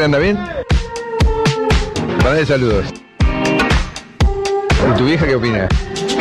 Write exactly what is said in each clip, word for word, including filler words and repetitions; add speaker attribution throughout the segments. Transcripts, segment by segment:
Speaker 1: ¿Anda bien? Mandale saludos. ¿Y tu vieja qué opina?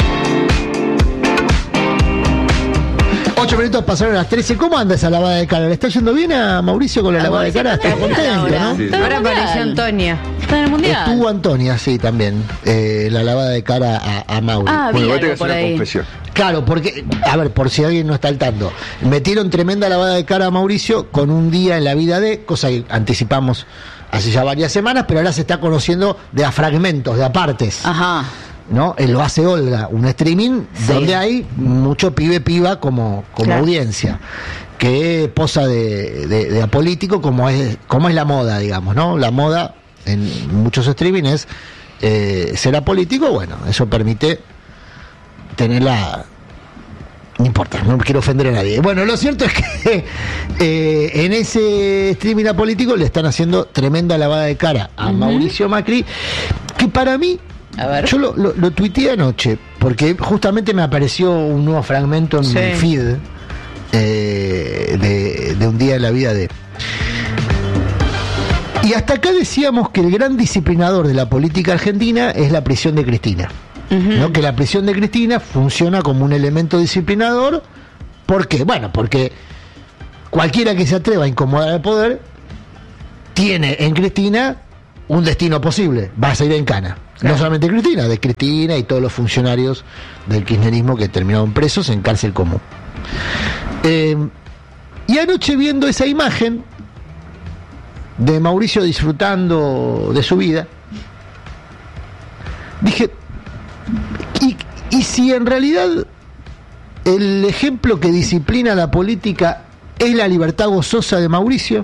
Speaker 2: Ocho minutos pasaron a las trece. ¿Cómo anda esa lavada de cara? ¿Le está yendo bien a Mauricio con la lavada de cara? Está contento, ¿no?
Speaker 3: Sí.
Speaker 4: Ahora apareció Antonia. Está en el mundial.
Speaker 2: Estuvo Antonia, sí, también. Eh, la lavada de cara a, a Mauri.
Speaker 4: Ah,
Speaker 1: Bueno,
Speaker 4: vi
Speaker 1: vos tenés que
Speaker 4: algo
Speaker 1: hacer
Speaker 4: por
Speaker 1: una
Speaker 4: ahí.
Speaker 1: confesión.
Speaker 2: Claro, porque, a ver, por si alguien no está al tanto, metieron tremenda lavada de cara a Mauricio con un día en la vida de, cosa que anticipamos hace ya varias semanas, pero ahora se está conociendo de a fragmentos, de a partes.
Speaker 4: Ajá.
Speaker 2: ¿No? Eh, lo hace Olga, un streaming
Speaker 4: Sí.
Speaker 2: donde hay mucho pibe piba como, como
Speaker 4: Claro.
Speaker 2: audiencia, que posa de, de, de apolítico como es, como es la moda, digamos, ¿no? La moda en muchos streaming es eh, ser apolítico, bueno, eso permite tener la... No importa, no quiero ofender a nadie. Bueno, lo cierto es que eh, en ese streaming apolítico le están haciendo tremenda lavada de cara a
Speaker 4: Ujú.
Speaker 2: Mauricio Macri, que para mí,
Speaker 4: A ver.
Speaker 2: yo lo, lo, lo tuiteé anoche, porque justamente me apareció un nuevo fragmento en
Speaker 4: Sí.
Speaker 2: mi feed eh, de, de un día en la vida de... Y hasta acá decíamos que el gran disciplinador de la política argentina es la prisión de Cristina.
Speaker 4: Ujú.
Speaker 2: ¿No? Que la prisión de Cristina funciona como un elemento disciplinador. ¿Por qué? Bueno, porque cualquiera que se atreva a incomodar al poder tiene en Cristina un destino posible, va a salir en cana.
Speaker 4: Claro.
Speaker 2: No solamente Cristina, de Cristina y todos los funcionarios del kirchnerismo que terminaron presos en cárcel común. Eh, y anoche, viendo esa imagen de Mauricio disfrutando de su vida, dije, ¿y, y si en realidad el ejemplo que disciplina la política es la libertad gozosa de Mauricio?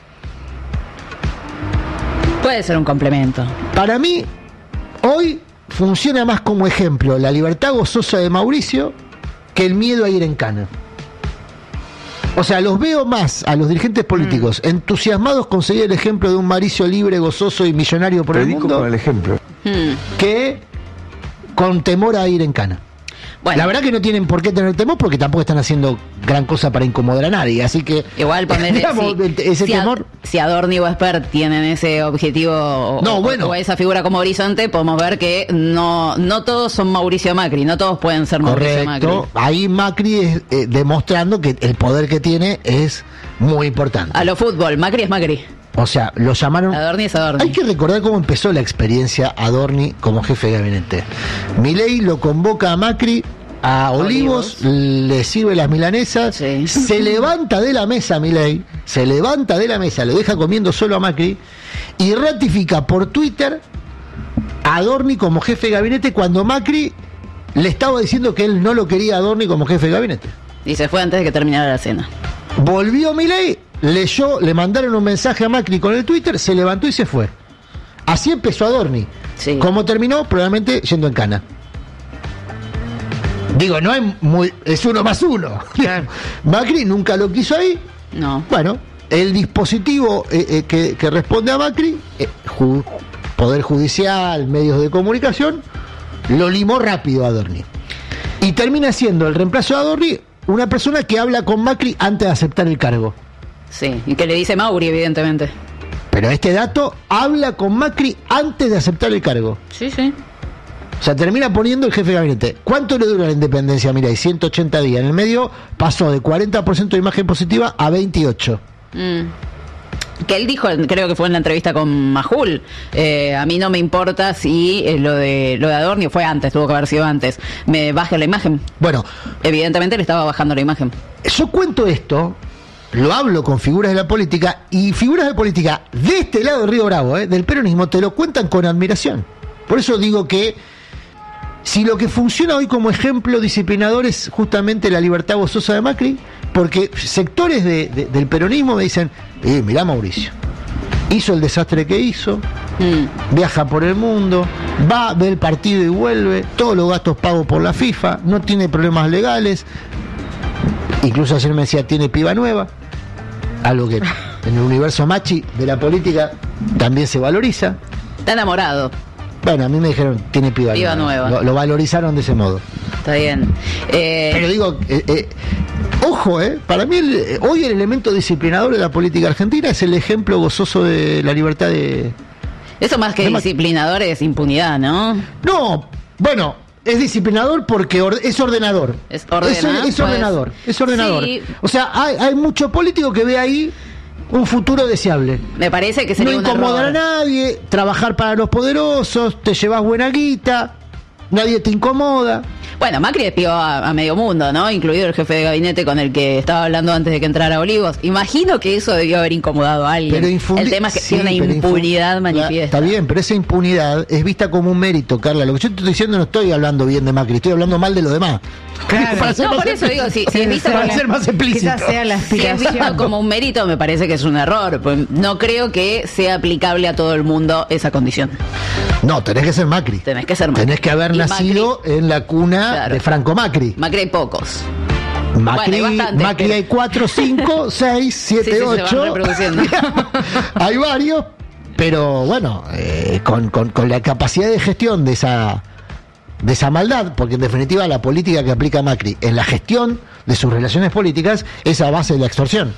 Speaker 4: Puede ser un complemento.
Speaker 2: Para mí, hoy funciona más como ejemplo la libertad gozosa de Mauricio que el miedo a ir en cana. O sea, los veo más a los dirigentes políticos mm. entusiasmados con seguir el ejemplo de un Mauricio libre, gozoso y millonario por
Speaker 1: Predico
Speaker 2: el mundo
Speaker 1: con el ejemplo.
Speaker 4: Hmm.
Speaker 2: que con temor a ir en cana.
Speaker 4: Bueno,
Speaker 2: La verdad que no tienen por qué tener temor porque tampoco están haciendo gran cosa para incomodar a nadie, así que
Speaker 4: igual poner
Speaker 2: digamos,
Speaker 4: si,
Speaker 2: ese
Speaker 4: si
Speaker 2: temor.
Speaker 4: A, si Adorni o Espert tienen ese objetivo o,
Speaker 2: No,
Speaker 4: o-
Speaker 2: bueno.
Speaker 4: o esa figura como horizonte, podemos ver que no no todos son Mauricio Macri, no todos pueden ser Mauricio
Speaker 2: Correcto.
Speaker 4: Macri.
Speaker 2: Ahí Macri es eh, demostrando que el poder que tiene es muy importante.
Speaker 4: A lo fútbol, Macri es Macri,
Speaker 2: O sea, lo llamaron.
Speaker 4: Adorni es Adorni.
Speaker 2: Hay que recordar cómo empezó la experiencia Adorni como jefe de gabinete. Milei lo convoca a Macri a Olivos,
Speaker 4: Olivos.
Speaker 2: le sirve las milanesas,
Speaker 4: Sí.
Speaker 2: se levanta de la mesa Milei, se levanta de la mesa, lo deja comiendo solo a Macri y ratifica por Twitter a Adorni como jefe de gabinete cuando Macri le estaba diciendo que él no lo quería a Adorni como jefe de gabinete.
Speaker 4: Y se fue antes de que terminara la cena.
Speaker 2: Volvió Milei, leyó, le mandaron un mensaje a Macri con el Twitter, se levantó y se fue. Así empezó Adorni.
Speaker 4: Sí.
Speaker 2: Como terminó, probablemente yendo en cana. Digo, no es muy, es uno más uno.
Speaker 4: Claro.
Speaker 2: Macri nunca lo quiso ahí.
Speaker 4: No.
Speaker 2: Bueno, el dispositivo eh, eh, que, que responde a Macri, eh, ju- Poder Judicial, medios de comunicación, lo limó rápido a Adorni. Y termina siendo el reemplazo de Adorni una persona que habla con Macri antes de aceptar el cargo.
Speaker 4: Sí, y que le dice Mauri, evidentemente.
Speaker 2: Pero este dato habla con Macri antes de aceptar el cargo.
Speaker 4: Sí, sí.
Speaker 2: O sea, termina poniendo el jefe de gabinete. ¿Cuánto le dura la independencia? Mira, hay ciento ochenta días. En el medio pasó de cuarenta por ciento de imagen positiva a veintiocho.
Speaker 4: Mm. Que él dijo, creo que fue en la entrevista con Majul, eh, a mí no me importa si eh, lo de lo de Adorni fue antes, tuvo que haber sido antes, me baje la imagen.
Speaker 2: Bueno,
Speaker 4: Evidentemente le estaba bajando la imagen.
Speaker 2: yo cuento esto, lo hablo con figuras de la política, y figuras de política de este lado del Río Bravo, eh, del peronismo, te lo cuentan con admiración. Por eso digo que si lo que funciona hoy como ejemplo disciplinador es justamente la libertad gozosa de Macri, porque sectores de, de, del peronismo me dicen, eh, mirá Mauricio, hizo el desastre que hizo,
Speaker 4: Mm.
Speaker 2: viaja por el mundo, va, ve el partido y vuelve, todos los gastos pagos por la FIFA, no tiene problemas legales, incluso ayer me decía, tiene piba nueva, algo que en el universo machi de la política también se valoriza.
Speaker 4: Está enamorado,
Speaker 2: Bueno, a mí me dijeron, tiene piba,
Speaker 4: Piba nueva.
Speaker 2: Lo, lo valorizaron de ese modo.
Speaker 4: está bien. Eh,
Speaker 2: Pero digo, eh, eh, Ojo, eh, para mí el, hoy el elemento disciplinador de la política argentina es el ejemplo gozoso de la libertad de...
Speaker 4: Eso más que
Speaker 2: de
Speaker 4: disciplinador es impunidad, ¿no?
Speaker 2: No, bueno, es disciplinador porque or, es ordenador.
Speaker 4: Es, ordena,
Speaker 2: es, es
Speaker 4: pues,
Speaker 2: ordenador, es ordenador.
Speaker 4: Sí.
Speaker 2: O sea, hay, hay mucho político que ve ahí un futuro deseable.
Speaker 4: Me parece que
Speaker 2: No
Speaker 4: sería un
Speaker 2: incomodar
Speaker 4: error.
Speaker 2: a nadie, trabajar para los poderosos, te llevas buena guita, nadie te incomoda.
Speaker 4: Bueno, Macri despidió a, a medio mundo, ¿no? Incluido el jefe de gabinete con el que estaba hablando antes de que entrara Olivos. Imagino que eso debió haber incomodado a alguien.
Speaker 2: Pero infundi-
Speaker 4: el tema es que
Speaker 2: sí,
Speaker 4: tiene una
Speaker 2: pero
Speaker 4: impunidad
Speaker 2: infu-
Speaker 4: manifiesta.
Speaker 2: Está bien, pero esa impunidad es vista como un mérito, Carla. Lo que yo te estoy diciendo no estoy hablando bien de Macri, estoy hablando mal de los demás.
Speaker 3: Claro.
Speaker 2: Para ser
Speaker 4: No,
Speaker 2: más
Speaker 4: por eso digo, si, si es visto
Speaker 2: para
Speaker 4: como,
Speaker 2: ser más explícito.
Speaker 3: Quizás sea la
Speaker 4: si es
Speaker 3: aspiración.
Speaker 4: visto como un mérito, me parece que es un error. Pues no creo que sea aplicable a todo el mundo esa condición.
Speaker 2: No, tenés que ser Macri.
Speaker 4: Tenés que ser Macri.
Speaker 2: Tenés que haber
Speaker 4: Y
Speaker 2: nacido en la cuna
Speaker 4: Claro.
Speaker 2: de Franco Macri.
Speaker 4: Macri hay pocos.
Speaker 2: Macri,
Speaker 4: Bueno, hay bastantes,
Speaker 2: Macri
Speaker 4: pero-
Speaker 2: hay cuatro, cinco, seis, siete,
Speaker 4: Sí, sí, se van
Speaker 2: ocho.
Speaker 4: reproduciendo.
Speaker 2: Hay varios, pero bueno, eh, con, con, con la capacidad de gestión de esa de esa maldad, porque en definitiva la política que aplica Macri en la gestión de sus relaciones políticas es a base de la extorsión.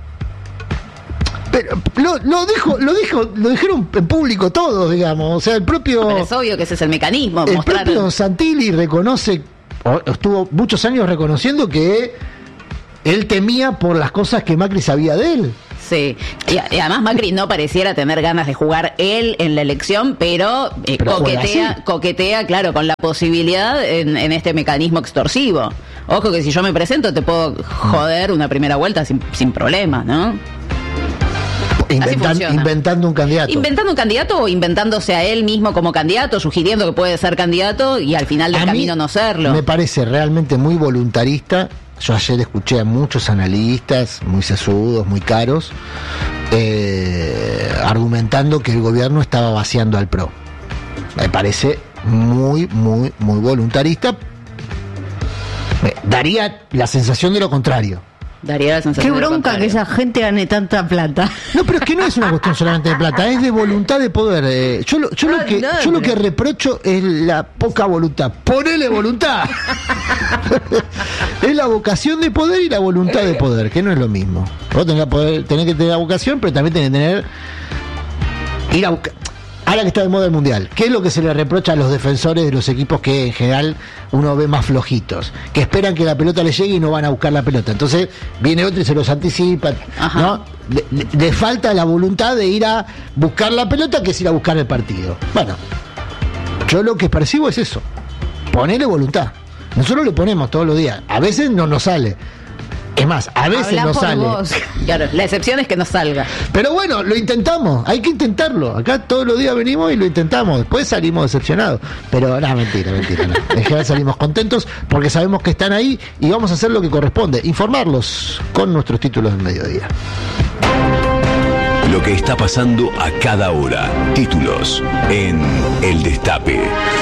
Speaker 2: Pero lo, lo dijo, lo dijo, lo dijeron en público todos, digamos. O sea, el propio
Speaker 4: Pero es obvio que ese es el mecanismo.
Speaker 2: el
Speaker 4: mostrar...
Speaker 2: propio Santilli reconoce, o estuvo muchos años reconociendo que él temía por las cosas que Macri sabía de él.
Speaker 4: Sí, y, y además Macri no pareciera tener ganas de jugar él en la elección, pero, eh,
Speaker 2: Pero juega
Speaker 4: coquetea,
Speaker 2: así.
Speaker 4: coquetea, claro, con la posibilidad en, en este mecanismo extorsivo. Ojo que si yo me presento te puedo joder una primera vuelta sin, sin problema, ¿no?
Speaker 2: Inventan-
Speaker 4: funciona.
Speaker 2: inventando un candidato.
Speaker 4: Inventando un candidato o inventándose a él mismo como candidato, sugiriendo que puede ser candidato y al final del
Speaker 2: A mí
Speaker 4: camino no serlo.
Speaker 2: Me parece realmente muy voluntarista. Yo ayer escuché a muchos analistas muy sesudos, muy caros, eh, argumentando que el gobierno estaba vaciando al P R O. Me parece muy, muy, muy voluntarista. Me daría la sensación de lo contrario.
Speaker 4: Daría la sensación
Speaker 3: Qué
Speaker 4: de lo
Speaker 3: bronca que
Speaker 4: contrario.
Speaker 3: esa gente gane tanta plata.
Speaker 2: No, pero es que no es una cuestión solamente de plata, es de voluntad de poder. eh. Yo, lo, yo,
Speaker 3: Ah,
Speaker 2: lo que,
Speaker 3: no,
Speaker 2: yo lo
Speaker 3: pero-
Speaker 2: que reprocho es la poca voluntad. Ponele voluntad. Es la vocación de poder y la voluntad de poder, que no es lo mismo. Vos tenés que, poder, tenés que tener la vocación, pero también tenés que tener... Ir a buscar... Ahora que está de moda el mundial, ¿qué es lo que se le reprocha a los defensores de los equipos que en general uno ve más flojitos? Que esperan que la pelota le llegue y no van a buscar la pelota. Entonces viene otro y se los anticipa,
Speaker 4: Ajá.
Speaker 2: ¿no? Le, le- le falta la voluntad de ir a buscar la pelota que es ir a buscar el partido. Bueno, yo lo que percibo es eso. Ponele voluntad. Nosotros lo ponemos todos los días. A veces no nos sale. Es más, a veces
Speaker 3: Habla
Speaker 2: no
Speaker 3: por
Speaker 2: sale.
Speaker 3: vos.
Speaker 4: Claro, la excepción es que no salga.
Speaker 2: Pero bueno, lo intentamos, hay que intentarlo. Acá todos los días venimos y lo intentamos. Después salimos decepcionados. Pero no, mentira, mentira. No. En general salimos contentos porque sabemos que están ahí y vamos a hacer lo que corresponde: informarlos con nuestros títulos del mediodía.
Speaker 5: Lo que está pasando a cada hora. Títulos en El Destape.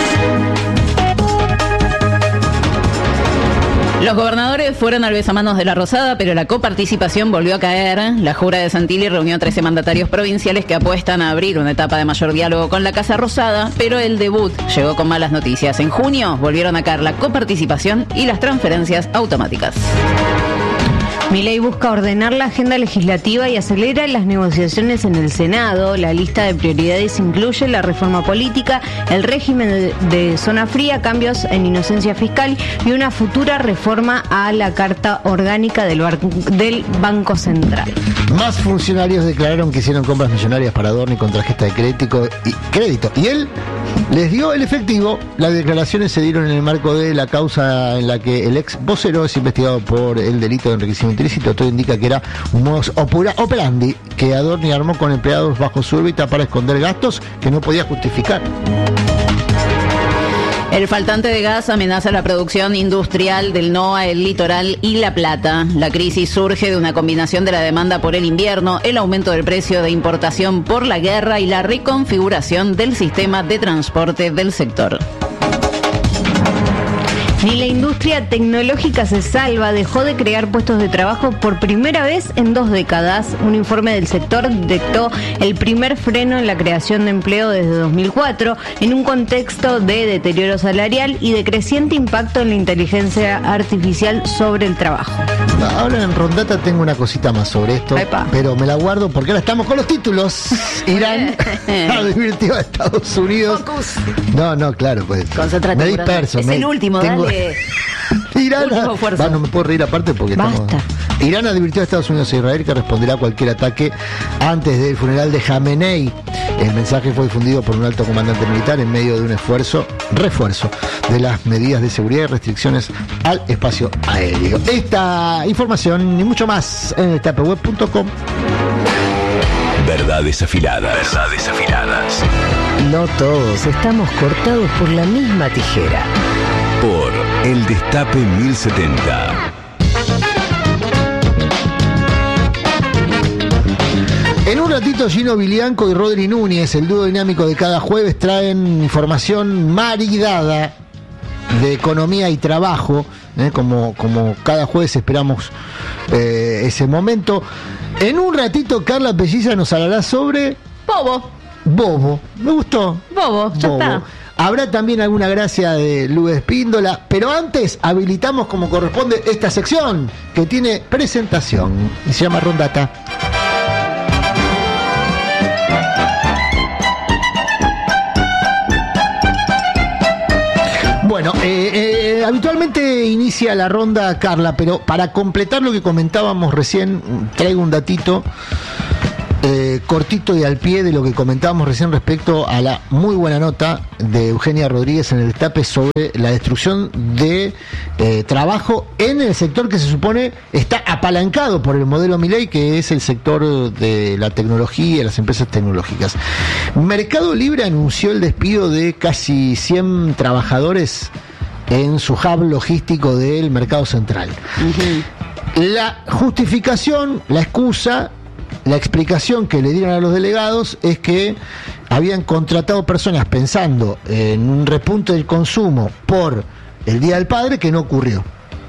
Speaker 4: Los gobernadores fueron al besamanos de la Rosada, pero la coparticipación volvió a caer. La Jura de Santilli reunió a trece mandatarios provinciales que apuestan a abrir una etapa de mayor diálogo con la Casa Rosada, pero el debut llegó con malas noticias. En junio volvieron a caer la coparticipación y las transferencias automáticas.
Speaker 3: Milei busca ordenar la agenda legislativa y acelera las negociaciones en el Senado. La lista de prioridades incluye la reforma política, el régimen de, de zona fría, cambios en inocencia fiscal y una futura reforma a la Carta Orgánica del, bar- del Banco Central.
Speaker 2: Más funcionarios declararon que hicieron compras millonarias para Adorni con tarjeta de crédito y, crédito. y él les dio el efectivo. Las declaraciones se dieron en el marco de la causa en la que el ex vocero es investigado por el delito de enriquecimiento ilícito. Todo indica que era un modus opera- operandi que Adorni armó con empleados bajo su órbita para esconder gastos que no podía justificar.
Speaker 4: El faltante de gas amenaza la producción industrial del NOA, el Litoral y La Plata. La crisis surge de una combinación de la demanda por el invierno, el aumento del precio de importación por la guerra y la reconfiguración del sistema de transporte del sector.
Speaker 3: Ni la industria tecnológica se salva, dejó de crear puestos de trabajo por primera vez en dos décadas. Un informe del sector detectó el primer freno en la creación de empleo desde dos mil cuatro, en un contexto de deterioro salarial y de creciente impacto en la inteligencia artificial sobre el trabajo.
Speaker 2: Ahora en Rondata tengo una cosita más sobre esto,
Speaker 3: Epa.
Speaker 2: pero me la guardo porque ahora estamos con los títulos. Irán advirtió a Estados Unidos.
Speaker 4: Focus.
Speaker 2: No, no, claro, pues.
Speaker 4: Concéntrate,
Speaker 2: me
Speaker 4: Morán.
Speaker 2: disperso.
Speaker 4: Es
Speaker 2: me-
Speaker 4: el último,
Speaker 2: tengo-
Speaker 4: dale.
Speaker 2: Irán,
Speaker 4: Último esfuerzo.
Speaker 2: Va, no me puedo reír aparte porque
Speaker 3: Basta.
Speaker 2: estamos. Irán advirtió a Estados Unidos e Israel que responderá a cualquier ataque antes del funeral de Jamenei. El mensaje fue difundido por un alto comandante militar en medio de un esfuerzo, refuerzo de las medidas de seguridad y restricciones al espacio aéreo. Esta información y mucho más en destapeweb punto com.
Speaker 5: Verdades afiladas. Verdades afiladas.
Speaker 6: No todos estamos cortados por la misma tijera.
Speaker 5: Por El Destape mil setenta.
Speaker 2: En un ratito Gino Bilianco y Rodri Núñez, el dúo dinámico de cada jueves, traen información maridada de economía y trabajo, ¿eh? como, como cada jueves esperamos eh, ese momento. En un ratito Carla Pelliza nos hablará sobre
Speaker 4: Bobo.
Speaker 2: Bobo. Me gustó.
Speaker 3: Bobo, ya
Speaker 2: Bobo.
Speaker 3: está.
Speaker 2: Habrá también alguna gracia de Lu Espíndola, pero antes habilitamos como corresponde esta sección que tiene presentación y se llama Rondata. Bueno, eh, eh, habitualmente inicia la ronda Carla, pero para completar lo que comentábamos recién, traigo un datito eh, cortito y al pie de lo que comentábamos recién respecto a la muy buena nota de Eugenia Rodríguez en el Destape sobre la destrucción de eh, trabajo en el sector que se supone está apalancado por el modelo Milei, que es el sector de la tecnología, las empresas tecnológicas. Mercado Libre anunció el despido de casi cien trabajadores en su hub logístico del Mercado Central. La justificación, la excusa, la explicación que le dieron a los delegados es que habían contratado personas pensando en un repunte del consumo por el Día del Padre que no ocurrió.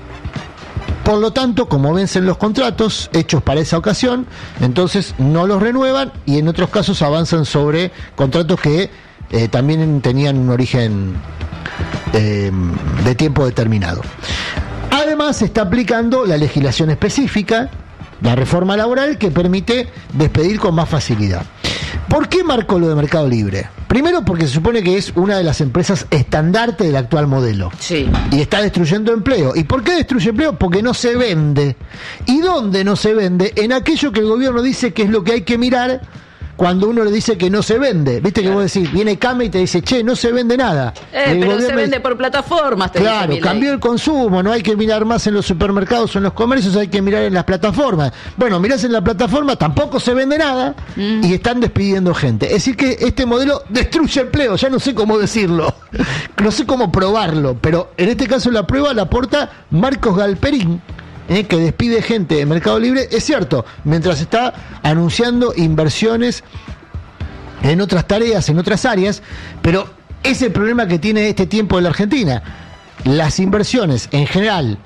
Speaker 2: Por lo tanto, como vencen los contratos hechos para esa ocasión, entonces no los renuevan y en otros casos avanzan sobre contratos que eh, también tenían un origen eh, de tiempo determinado. Además, se está aplicando la legislación específica, la reforma laboral, que permite despedir con más facilidad. ¿Por qué marcó lo de Mercado Libre? Primero porque se supone que es una de las empresas estandarte del actual modelo.
Speaker 4: Sí.
Speaker 2: Y está destruyendo empleo. ¿Y por qué destruye empleo? Porque no se vende. ¿Y dónde no se vende? En aquello que el gobierno dice que es lo que hay que mirar cuando uno le dice que no se vende. Viste que vos decís, viene Came y te dice, che, no se vende nada.
Speaker 4: Eh,
Speaker 2: El
Speaker 4: pero se
Speaker 2: gobierno
Speaker 4: vende
Speaker 2: dice,
Speaker 4: por plataformas, te
Speaker 2: claro,
Speaker 4: dice Milei.
Speaker 2: cambió el consumo, no hay que mirar más en los supermercados o en los comercios, hay que mirar en las plataformas. Bueno, mirás en la plataforma, tampoco se vende nada
Speaker 4: Mm.
Speaker 2: y están despidiendo gente. Es decir que este modelo destruye empleo, ya no sé cómo decirlo, no sé cómo probarlo, pero en este caso la prueba la aporta Marcos Galperín, eh, que despide gente de Mercado Libre, es cierto, mientras está anunciando inversiones en otras tareas, en otras áreas, pero es el problema que tiene este tiempo en la Argentina. Las inversiones en general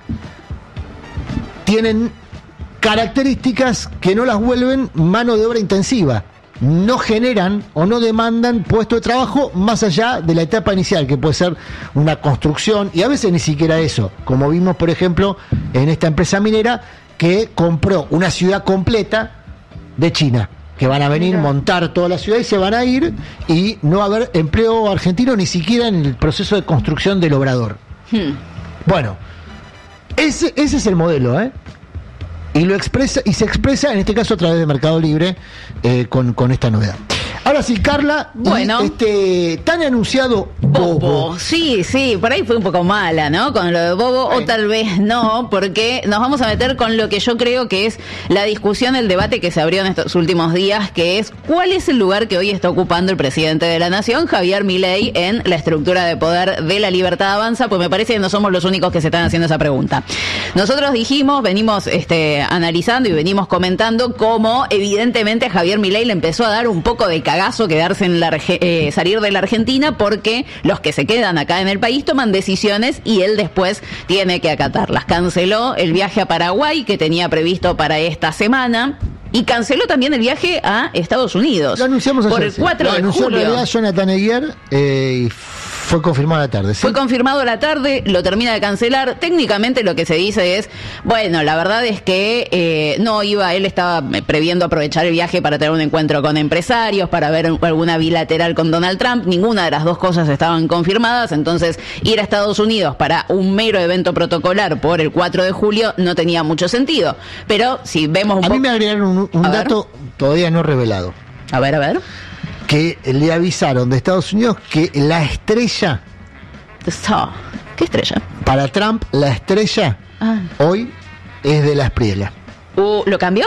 Speaker 2: tienen características que no las vuelven mano de obra intensiva. No generan o no demandan puesto de trabajo más allá de la etapa inicial, que puede ser una construcción, y a veces ni siquiera eso, como vimos por ejemplo en esta empresa minera que compró una ciudad completa de China, que van a venir, montar toda la ciudad y se van a ir, y no va a haber empleo argentino ni siquiera en el proceso de construcción del obrador.
Speaker 4: Hmm.
Speaker 2: Bueno, ese, ese es el modelo, ¿eh? Y lo expresa, y se expresa en este caso a través de Mercado Libre eh, con, con esta novedad. Ahora sí, Carla,
Speaker 4: Bueno.
Speaker 2: y este tan anunciado Bobo.
Speaker 4: Bobo, sí, sí, por ahí fue un poco mala, ¿no? Con lo de Bobo, o tal vez no, porque nos vamos a meter con lo que yo creo que es la discusión, el debate que se abrió en estos últimos días, que es cuál es el lugar que hoy está ocupando el presidente de la Nación, Javier Milei, en la estructura de poder de La Libertad Avanza, pues me parece que no somos los únicos que se están haciendo esa pregunta. Nosotros dijimos, venimos este, analizando y venimos comentando cómo evidentemente a Javier Milei le empezó a dar un poco de cagada cagazo quedarse en la eh, salir de la Argentina, porque los que se quedan acá en el país toman decisiones y él después tiene que acatarlas. Canceló el viaje a Paraguay que tenía previsto para esta semana. Y canceló también el viaje a Estados Unidos.
Speaker 2: Lo anunciamos ayer,
Speaker 4: por el cuatro
Speaker 2: sí.
Speaker 4: de
Speaker 2: Lo anunció
Speaker 4: julio.
Speaker 2: en realidad Jonathan Eguier eh, y fue confirmado a la tarde. ¿sí?
Speaker 4: Fue confirmado a la tarde, lo termina de cancelar. Técnicamente lo que se dice es, bueno, la verdad es que eh, no iba, él estaba previendo aprovechar el viaje para tener un encuentro con empresarios, para ver alguna bilateral con Donald Trump. Ninguna de las dos cosas estaban confirmadas, entonces ir a Estados Unidos para un mero evento protocolar por el cuatro de julio no tenía mucho sentido. Pero si vemos un
Speaker 2: A
Speaker 4: po-
Speaker 2: mí me agregaron un, un
Speaker 4: A
Speaker 2: dato todavía no revelado.
Speaker 4: A ver, a ver.
Speaker 2: Que le avisaron de Estados Unidos que la estrella,
Speaker 4: So, ¿qué estrella?
Speaker 2: para Trump, la estrella
Speaker 4: Ah.
Speaker 2: hoy es de la Espriella.
Speaker 4: Uh, ¿Lo cambió?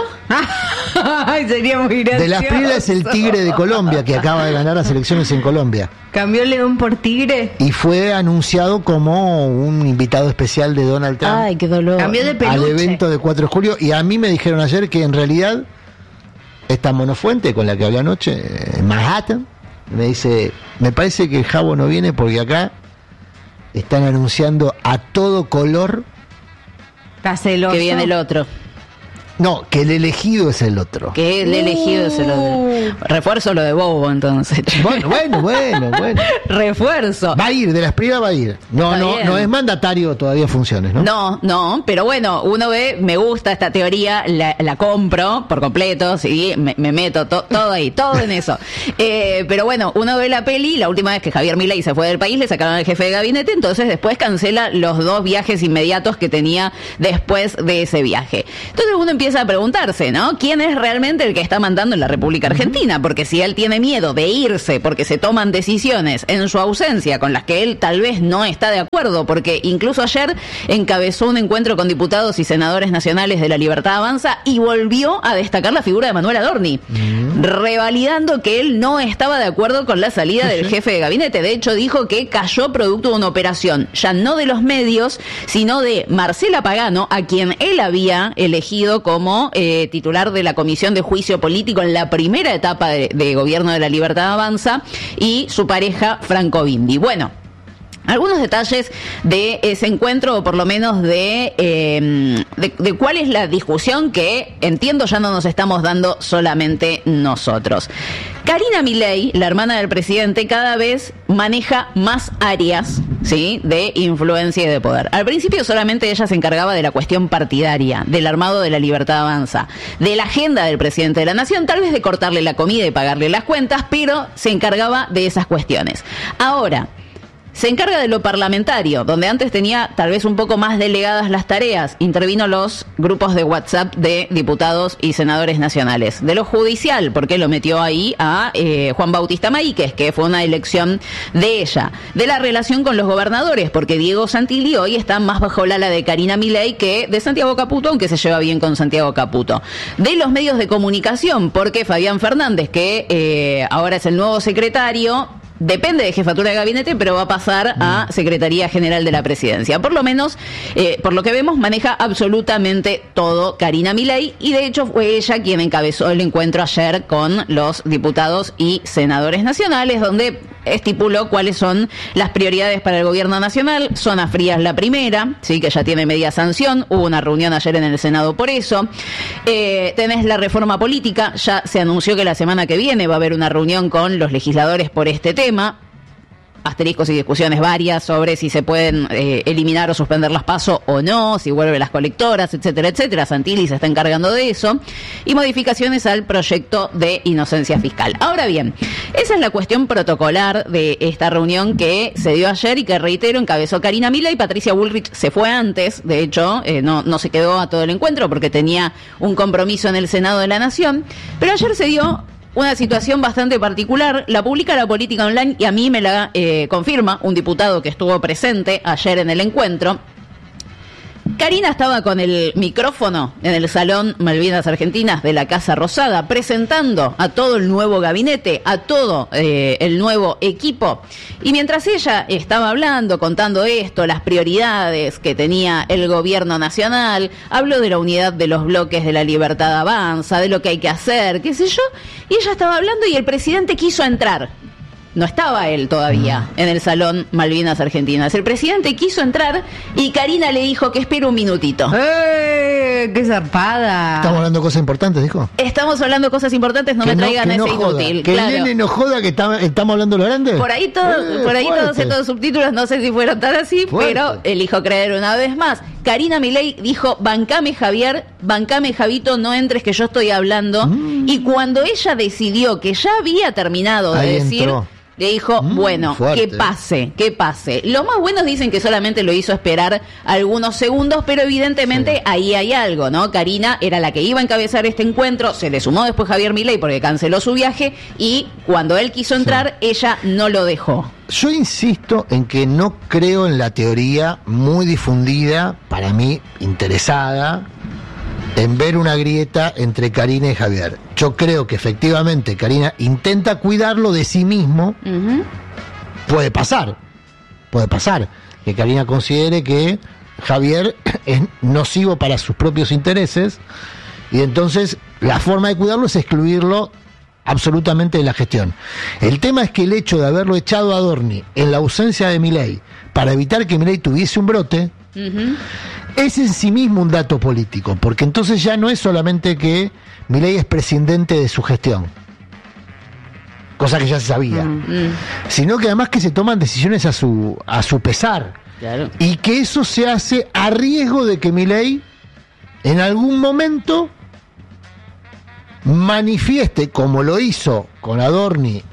Speaker 3: Ay, sería muy gracioso.
Speaker 2: De la Espriella es el Tigre de Colombia, que acaba de ganar las elecciones en Colombia.
Speaker 3: ¿Cambió León por Tigre?
Speaker 2: Y fue anunciado como un invitado especial de Donald Trump
Speaker 4: Ay, qué dolor.
Speaker 3: Cambió de peluche.
Speaker 2: al evento de cuatro de julio. Y a mí me dijeron ayer que en realidad esta monofuente con la que hablé anoche, en Manhattan, me dice, me parece que el Jabo no viene porque acá están anunciando a todo color,
Speaker 3: Está celoso.
Speaker 4: Que viene el otro.
Speaker 2: no, que el elegido es el otro.
Speaker 4: Que el elegido es el otro. Refuerzo lo de Bobo, entonces.
Speaker 2: Bueno, bueno, bueno, bueno.
Speaker 4: Refuerzo.
Speaker 2: Va a ir, de la Espriella va a ir. No,
Speaker 4: Está
Speaker 2: no,
Speaker 4: bien.
Speaker 2: no es mandatario todavía funciones, ¿no?
Speaker 4: No, no, pero bueno, uno ve, me gusta esta teoría, la, la compro por completo, sí, me, me meto to, todo ahí, todo en eso. Eh, pero bueno, uno ve la peli, la última vez que Javier Milei se fue del país, le sacaron al jefe de gabinete, entonces después cancela los dos viajes inmediatos que tenía después de ese viaje. Entonces uno empieza a preguntarse, ¿no? ¿Quién es realmente el que está mandando en la República Argentina? Porque si él tiene miedo de irse, porque se toman decisiones en su ausencia con las que él tal vez no está de acuerdo, porque incluso ayer encabezó un encuentro con diputados y senadores nacionales de La Libertad Avanza y volvió a destacar la figura de Manuel Adorni, mm. revalidando que él no estaba de acuerdo con la salida del jefe de gabinete. De hecho, dijo que cayó producto de una operación, ya no de los medios, sino de Marcela Pagano, a quien él había elegido como eh, titular de la Comisión de Juicio Político en la primera etapa de, de gobierno de La Libertad Avanza, y su pareja Franco Bindi. Bueno, algunos detalles de ese encuentro, o por lo menos de, eh, de, de cuál es la discusión que, entiendo, ya no nos estamos dando solamente nosotros. Karina Milei, la hermana del presidente, cada vez maneja más áreas, ¿sí?, de influencia y de poder. Al principio solamente ella se encargaba de la cuestión partidaria, del armado de La Libertad Avanza, de la agenda del presidente de la Nación, tal vez de cortarle la comida y pagarle las cuentas, pero se encargaba de esas cuestiones. Ahora se encarga de lo parlamentario, donde antes tenía tal vez un poco más delegadas las tareas. Intervino los grupos de WhatsApp de diputados y senadores nacionales. De lo judicial, porque lo metió ahí a eh, Juan Bautista Maíquez, que fue una elección de ella. De la relación con los gobernadores, porque Diego Santilli hoy está más bajo la ala de Karina Milei que de Santiago Caputo, aunque se lleva bien con Santiago Caputo. De los medios de comunicación, porque Fabián Fernández, que eh, ahora es el nuevo secretario, depende de jefatura de gabinete, pero va a pasar a Secretaría General de la Presidencia. Por lo menos, eh, por lo que vemos, maneja absolutamente todo Karina Milei, y de hecho fue ella quien encabezó el encuentro ayer con los diputados y senadores nacionales, donde estipuló cuáles son las prioridades para el gobierno nacional. Zona Fría es la primera, sí, que ya tiene media sanción. Hubo una reunión ayer en el Senado por eso. Eh, tenés la reforma política. Ya se anunció que la semana que viene va a haber una reunión con los legisladores por este tema. Asteriscos y discusiones varias sobre si se pueden eh, eliminar o suspender las PASO o no, si vuelven las colectoras, etcétera, etcétera. Santilli se está encargando de eso. Y modificaciones al proyecto de inocencia fiscal. Ahora bien, esa es la cuestión protocolar de esta reunión que se dio ayer y que, reitero, encabezó Karina Milei. Patricia Bullrich se fue antes, de hecho, eh, no, no se quedó a todo el encuentro porque tenía un compromiso en el Senado de la Nación. Pero ayer se dio una situación bastante particular. La publica La Política Online y a mí me la eh, confirma un diputado que estuvo presente ayer en el encuentro, Karina estaba con el micrófono en el Salón Malvinas Argentinas de la Casa Rosada, presentando a todo el nuevo gabinete, a todo eh, el nuevo equipo. Y mientras ella estaba hablando, contando esto, las prioridades que tenía el gobierno nacional, habló de la unidad de los bloques de la Libertad Avanza, de lo que hay que hacer, qué sé yo, y ella estaba hablando y el presidente quiso entrar. No estaba él todavía en el Salón Malvinas Argentinas. El presidente quiso entrar y Karina le dijo que espere un minutito.
Speaker 3: ¡Eh! ¡Qué zarpada!
Speaker 2: Estamos hablando de cosas importantes, dijo.
Speaker 4: Estamos hablando de cosas importantes, no
Speaker 2: que
Speaker 4: me
Speaker 2: no,
Speaker 4: traigan
Speaker 2: que no
Speaker 4: ese
Speaker 2: joda.
Speaker 4: inútil.
Speaker 2: Que
Speaker 4: Claro.
Speaker 2: el nene no joda que está, estamos hablando de lo grande.
Speaker 4: Por ahí todo,
Speaker 2: Eh,
Speaker 4: por ahí
Speaker 2: fuerte.
Speaker 4: todos estos subtítulos no sé si fueron tan así,
Speaker 2: Fuerte.
Speaker 4: pero elijo creer una vez más. Karina Milei dijo, bancame Javier, bancame Javito, no entres que yo estoy hablando. Mm. Y cuando ella decidió que ya había terminado de
Speaker 2: ahí
Speaker 4: decir...
Speaker 2: entró.
Speaker 4: Le dijo,
Speaker 2: Mm,
Speaker 4: bueno,
Speaker 2: fuerte.
Speaker 4: que pase, que pase. Los más buenos dicen que solamente lo hizo esperar algunos segundos, pero evidentemente sí. Ahí hay algo, ¿no? Karina era la que iba a encabezar este encuentro, se le sumó después Javier Milei porque canceló su viaje y cuando él quiso entrar, sí. Ella no lo dejó.
Speaker 2: Yo insisto en que no creo en la teoría muy difundida, para mí interesada, en ver una grieta entre Karina y Javier. Yo creo que efectivamente Karina intenta cuidarlo de sí mismo. Uh-huh. Puede pasar, puede pasar que Karina considere que Javier es nocivo para sus propios intereses y entonces la forma de cuidarlo es excluirlo absolutamente de la gestión. El tema es que el hecho de haberlo echado a Adorni en la ausencia de Milei para evitar que Milei tuviese un brote, uh-huh. es en sí mismo un dato político, porque entonces ya no es solamente que Milei es presidente de su gestión, cosa que ya se sabía, uh-huh. sino que además que se toman decisiones a su a su pesar, claro. Y que eso se hace a riesgo de que Milei en algún momento manifieste, como lo hizo con Adorni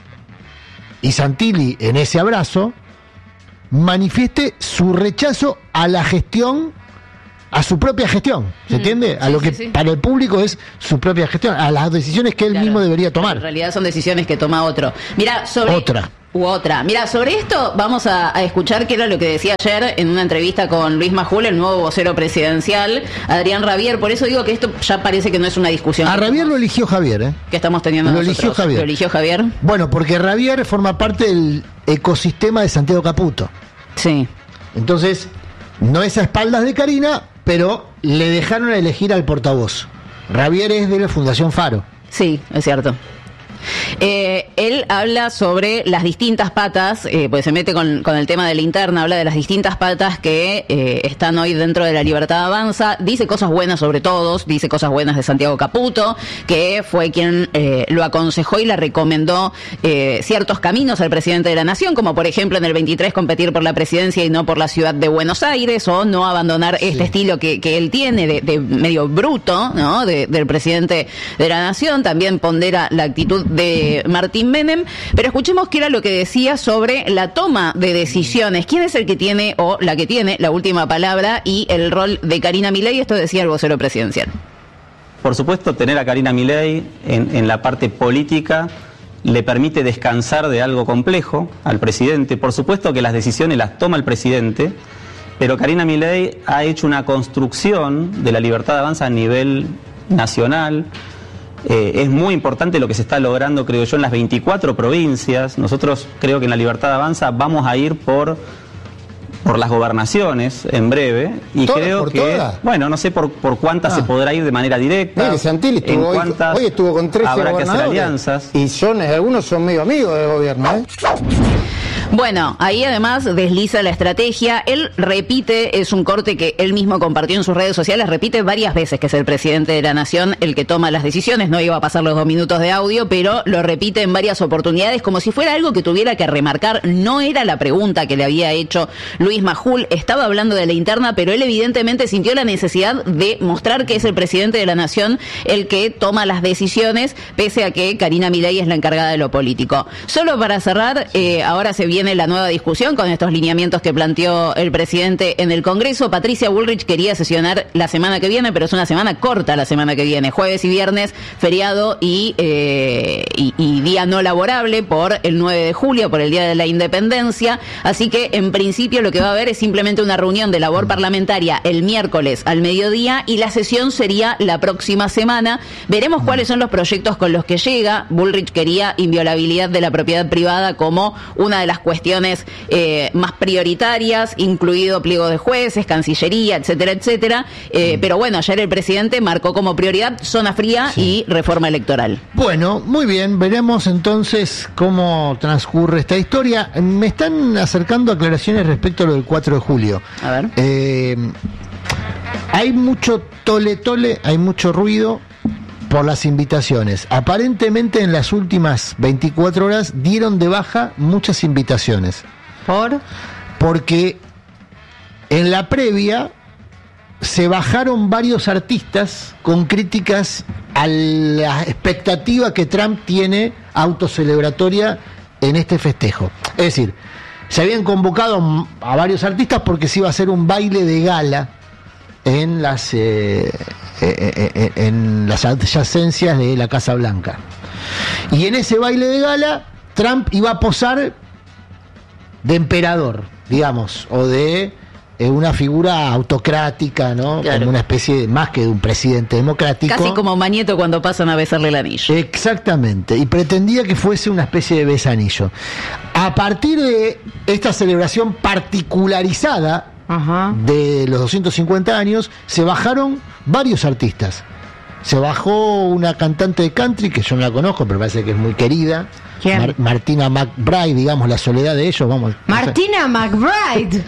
Speaker 2: y Santilli en ese abrazo, manifieste su rechazo a la gestión, a su propia gestión, ¿se mm, entiende? A sí, lo que sí, sí. Para el público es su propia gestión, a las decisiones que él claro, mismo debería tomar.
Speaker 4: En realidad son decisiones que toma otro. Mira, sobre
Speaker 2: otra.
Speaker 4: U otra. Mira, sobre esto vamos a, a escuchar qué era lo que decía ayer en una entrevista con Luis Majul, el nuevo vocero presidencial, Adrián Rabier. Por eso digo que esto ya parece que no es una discusión.
Speaker 2: A Rabier lo eligió Javier, ¿eh?
Speaker 4: Que estamos teniendo
Speaker 2: Lo
Speaker 4: nosotros.
Speaker 2: eligió Javier.
Speaker 4: ¿Lo eligió Javier?
Speaker 2: Bueno, porque Rabier forma parte del ecosistema de Santiago Caputo.
Speaker 4: Sí.
Speaker 2: Entonces, no es a espaldas de Karina, pero le dejaron elegir al portavoz. Rabier es de la Fundación Faro.
Speaker 4: Sí, es cierto. Eh, él habla sobre las distintas patas, eh, pues se mete con, con el tema de la interna, habla de las distintas patas que eh, están hoy dentro de la Libertad Avanza, dice cosas buenas sobre todos, dice cosas buenas de Santiago Caputo, que fue quien eh, lo aconsejó y le recomendó eh, ciertos caminos al presidente de la Nación, como por ejemplo en el veintitrés competir por la presidencia y no por la ciudad de Buenos Aires, o no abandonar sí. este estilo que, que él tiene de, de medio bruto, ¿no? De, del presidente de la Nación. También pondera la actitud de Martín Menem, pero escuchemos qué era lo que decía sobre la toma de decisiones. ¿Quién es el que tiene o la que tiene la última palabra y el rol de Karina Milei? Esto decía el vocero presidencial.
Speaker 7: Por supuesto, tener a Karina Milei en, en la parte política le permite descansar de algo complejo al presidente. Por supuesto que las decisiones las toma el presidente, pero Karina Milei ha hecho una construcción de la Libertad Avanza a nivel nacional. Eh, es muy importante lo que se está logrando, creo yo, en las veinticuatro provincias. Nosotros creo que en la Libertad Avanza vamos a ir por por las gobernaciones en breve y
Speaker 8: ¿Todas,
Speaker 7: creo
Speaker 8: por
Speaker 7: que
Speaker 8: todas?
Speaker 7: Bueno, no sé por por cuántas ah. se podrá ir de manera directa.
Speaker 8: Mire, Santilli estuvo
Speaker 7: en
Speaker 8: hoy,
Speaker 7: cuántas
Speaker 8: hoy estuvo con trece
Speaker 7: habrá que hacer
Speaker 8: gobernadores
Speaker 7: alianzas.
Speaker 8: Y son, algunos son medio amigos del gobierno, ¿eh?
Speaker 4: Bueno, ahí además desliza la estrategia. Él repite, es un corte que él mismo compartió en sus redes sociales, repite varias veces que es el presidente de la Nación el que toma las decisiones. No iba a pasar los dos minutos de audio, pero lo repite en varias oportunidades como si fuera algo que tuviera que remarcar. No era la pregunta que le había hecho Luis Majul, estaba hablando de la interna, pero él evidentemente sintió la necesidad de mostrar que es el presidente de la Nación el que toma las decisiones, pese a que Karina Milei es la encargada de lo político. Solo para cerrar, eh, ahora se viene viene la nueva discusión con estos lineamientos que planteó el presidente en el Congreso. Patricia Bullrich quería sesionar la semana que viene, pero es una semana corta la semana que viene, jueves y viernes, feriado y, eh, y, y día no laborable por el nueve de julio, por el Día de la Independencia. Así que en principio lo que va a haber es simplemente una reunión de labor parlamentaria el miércoles al mediodía y la sesión sería la próxima semana. Veremos cuáles son los proyectos con los que llega. Bullrich quería inviolabilidad de la propiedad privada como una de las cuestiones eh, más prioritarias, incluido pliego de jueces, Cancillería, etcétera, etcétera. Eh, pero bueno, ayer el presidente marcó como prioridad zona fría sí. y reforma electoral.
Speaker 2: Bueno, muy bien, veremos entonces cómo transcurre esta historia. Me están acercando aclaraciones respecto a lo del cuatro de julio.
Speaker 4: A ver.
Speaker 2: Eh, hay mucho tole tole, hay mucho ruido por las invitaciones. Aparentemente en las últimas veinticuatro horas dieron de baja muchas invitaciones.
Speaker 3: ¿Por?
Speaker 2: Porque en la previa se bajaron varios artistas con críticas a la expectativa que Trump tiene autocelebratoria en este festejo. Es decir, se habían convocado a varios artistas porque se iba a hacer un baile de gala en las eh, eh, eh, en las adyacencias de la Casa Blanca. Y en ese baile de gala Trump iba a posar de emperador, digamos, o de eh, una figura autocrática, ¿no?
Speaker 4: Claro.
Speaker 2: Como una especie de, más que de un presidente democrático.
Speaker 4: Casi como Mañeto cuando pasan a besarle el anillo.
Speaker 2: Exactamente, y pretendía que fuese una especie de besanillo. A partir de esta celebración particularizada
Speaker 3: Ajá.
Speaker 2: de los doscientos cincuenta años, se bajaron varios artistas. Se bajó una cantante de country, que yo no la conozco, pero parece que es muy querida.
Speaker 3: ¿Quién?
Speaker 2: Mar- Martina McBride, digamos, la soledad de ellos, vamos.
Speaker 3: Martina McBride.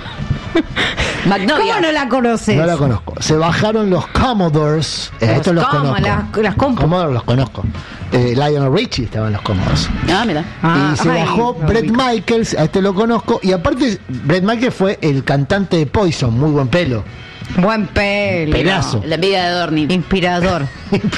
Speaker 4: Magnolia.
Speaker 3: ¿Cómo no la conoces?
Speaker 2: No la conozco. Se bajaron los Commodores. Eh,
Speaker 3: Los
Speaker 2: estos los
Speaker 3: Commodores,
Speaker 2: conozco.
Speaker 3: las- las compu.
Speaker 2: Commodores los conozco. Eh, Lionel Richie estaban los Commodores.
Speaker 4: Ah, mira.
Speaker 3: Ah,
Speaker 2: y se
Speaker 3: ay,
Speaker 2: bajó
Speaker 3: lo
Speaker 2: Bret
Speaker 3: ubico.
Speaker 2: Michaels, a este lo conozco. Y aparte, Bret Michaels fue el cantante de Poison, muy buen pelo.
Speaker 3: Buen pelo.
Speaker 2: Pelazo.
Speaker 4: La envidia de Dorni.
Speaker 3: Inspirador.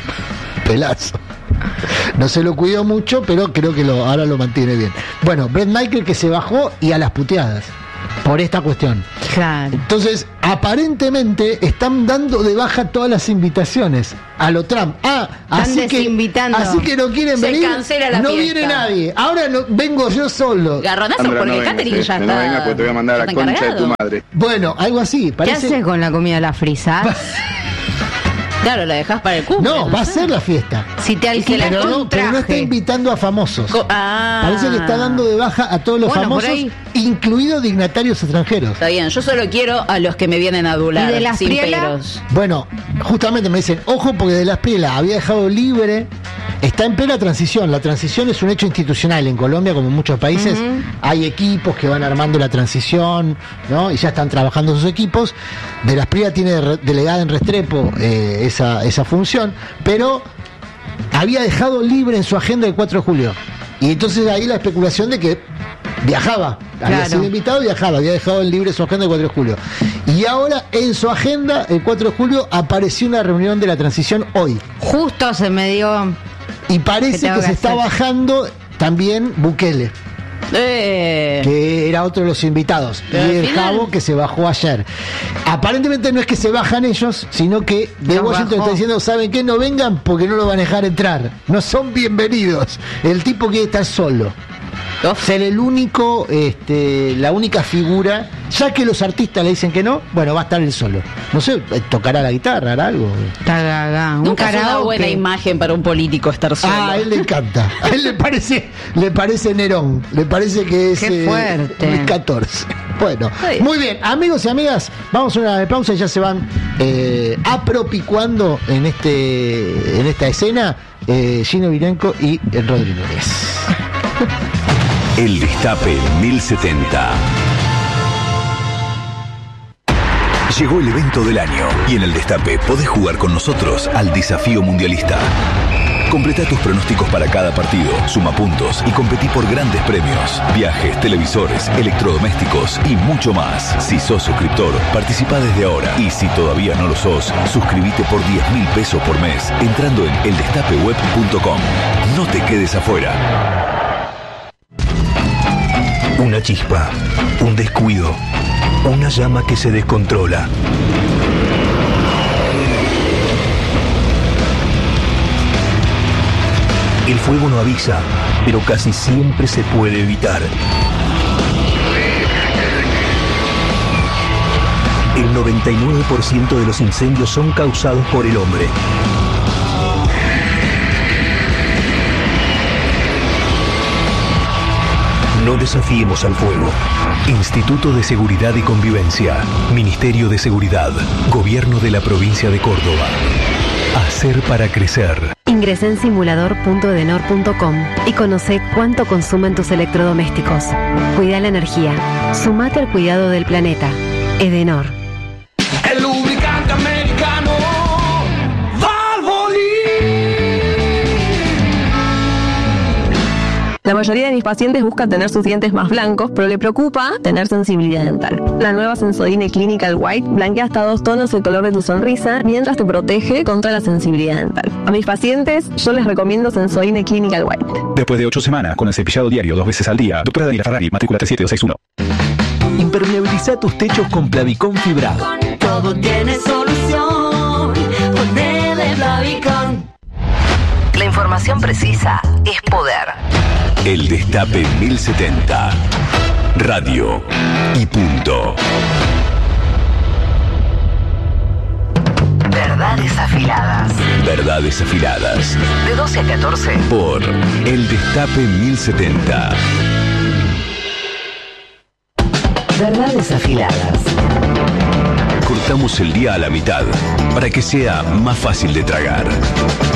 Speaker 2: Pelazo. No se lo cuidó mucho, pero creo que lo, ahora lo mantiene bien. Bueno, Bret Michaels que se bajó y a las puteadas por esta cuestión.
Speaker 3: Claro.
Speaker 2: Entonces, aparentemente están dando de baja todas las invitaciones a lo Trump. Ah,
Speaker 3: Están
Speaker 2: así que,
Speaker 3: desinvitando.
Speaker 2: así que no quieren
Speaker 4: Se
Speaker 2: venir.
Speaker 4: cancela la
Speaker 2: no
Speaker 4: fiesta.
Speaker 2: viene nadie. Ahora no, vengo yo solo.
Speaker 4: Garronazo
Speaker 9: Sandra,
Speaker 4: porque
Speaker 9: no vengas,
Speaker 4: Catherine
Speaker 9: eh.
Speaker 4: ya
Speaker 9: No
Speaker 4: está.
Speaker 9: vengas porque te voy a mandar a
Speaker 4: ya
Speaker 9: la
Speaker 4: está
Speaker 9: concha de tu
Speaker 4: encargado.
Speaker 9: madre.
Speaker 2: Bueno, algo así.
Speaker 3: ¿Qué
Speaker 2: Parece.
Speaker 3: haces con la comida? ¿La frisás?
Speaker 4: Claro, la dejás para el cumple.
Speaker 2: No, va a
Speaker 4: sé.
Speaker 2: ser la fiesta.
Speaker 3: Si te alquilas
Speaker 2: Pero no,
Speaker 3: un
Speaker 2: pero no está
Speaker 3: traje.
Speaker 2: invitando a famosos.
Speaker 4: Co- ah.
Speaker 2: Parece que está dando de baja a todos los
Speaker 3: Bueno, por
Speaker 2: famosos,
Speaker 3: ahí.
Speaker 2: incluidos dignatarios extranjeros.
Speaker 4: Está bien, yo solo quiero a los que me vienen a adular.
Speaker 3: ¿Y de las
Speaker 4: sin
Speaker 3: Priela?
Speaker 4: peros.
Speaker 2: Bueno, justamente me dicen, ojo, porque de las Prielas había dejado libre, está en plena transición. La transición es un hecho institucional en Colombia, como en muchos países.
Speaker 3: Ujú.
Speaker 2: Hay equipos que van armando la transición, ¿no? Y ya están trabajando sus equipos. De las Prielas tiene re- delegada en Restrepo eh, esa, esa función, pero había dejado libre en su agenda el cuatro de julio. Y entonces ahí la especulación de que viajaba, había
Speaker 3: Claro.
Speaker 2: sido invitado, viajaba, había dejado en libre su agenda el cuatro de julio. Y ahora en su agenda, el cuatro de julio, apareció una reunión de la transición hoy.
Speaker 3: Justo se me dio.
Speaker 2: Y
Speaker 3: ¿Qué
Speaker 2: parece
Speaker 3: tengo
Speaker 2: que
Speaker 3: que
Speaker 2: se está
Speaker 3: hacer?
Speaker 2: bajando también Bukele,
Speaker 4: Eh.
Speaker 2: que era otro de los invitados.
Speaker 4: Pero
Speaker 2: y
Speaker 4: al
Speaker 2: el
Speaker 4: final-
Speaker 2: Jabo que se bajó ayer. Aparentemente no es que se bajan ellos, sino que de
Speaker 3: Los
Speaker 2: Washington
Speaker 3: bajó.
Speaker 2: está diciendo, ¿saben qué? No vengan porque no lo van a dejar entrar. No son bienvenidos. El tipo quiere estar solo.
Speaker 4: Uf.
Speaker 2: Ser el único, este, la única figura, ya que los artistas le dicen que no, bueno, va a estar él solo. No sé, tocará la guitarra, hará algo.
Speaker 3: Tagaga, un
Speaker 4: Nunca es una
Speaker 3: karaoke.
Speaker 4: buena imagen para un político estar solo.
Speaker 2: Ah, a él le encanta. A él le parece, le parece Nerón. Le parece que es
Speaker 3: Qué
Speaker 2: eh,
Speaker 3: fuerte.
Speaker 2: Luis catorce. Bueno,
Speaker 4: Sí.
Speaker 2: muy bien, amigos y amigas, vamos a una pausa y ya se van eh, apropicuando en este, en esta escena eh, Gino Virenco y el Rodri Núñez.
Speaker 5: El Destape mil setenta. Llegó el evento del año y en el Destape podés jugar con nosotros al desafío mundialista. Completa tus pronósticos para cada partido, suma puntos y competí por grandes premios, viajes, televisores, electrodomésticos y mucho más. Si sos suscriptor, participa desde ahora y si todavía no lo sos, suscríbete por diez mil pesos por mes entrando en el destape web punto com. No te quedes afuera. Una chispa, un descuido, una llama que se descontrola. El fuego no avisa, pero casi siempre se puede evitar. El noventa y nueve por ciento de los incendios son causados por el hombre. No desafiemos al fuego. Instituto de Seguridad y Convivencia. Ministerio de Seguridad. Gobierno de la Provincia de Córdoba. Hacer para crecer.
Speaker 9: Ingresa en simulador punto edenor punto com y conoce cuánto consumen tus electrodomésticos. Cuida la energía. Sumate al cuidado del planeta. Edenor.
Speaker 10: El lubricante americano Valvoline.
Speaker 11: La mayoría de mis pacientes buscan tener sus dientes más blancos, pero le preocupa tener sensibilidad dental. La nueva Sensodyne Clinical White blanquea hasta dos tonos el color de tu sonrisa mientras te protege contra la sensibilidad dental. A mis pacientes yo les recomiendo Sensodyne Clinical White.
Speaker 12: Después de ocho semanas con el cepillado diario dos veces al día, doctora Daniela Ferrari, matrícula tres siete dos seis uno.
Speaker 5: Impermeabiliza tus techos con Plavicón fibrado.
Speaker 10: Todo tiene solución. Ponele Plavicón.
Speaker 6: La información precisa es poder.
Speaker 5: El Destape mil setenta. Radio y punto.
Speaker 6: Verdades afiladas.
Speaker 5: Verdades afiladas.
Speaker 6: De doce a catorce.
Speaker 5: Por El Destape mil setenta.
Speaker 6: Verdades afiladas.
Speaker 5: Cortamos el día a la mitad para que sea más fácil de tragar.